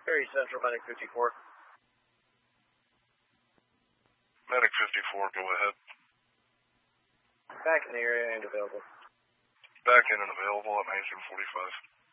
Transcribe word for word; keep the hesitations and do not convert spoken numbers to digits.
Very Central, Medic fifty-four. Medic fifty-four, go ahead. Back in the area and available. Back in and available at nineteen forty-five.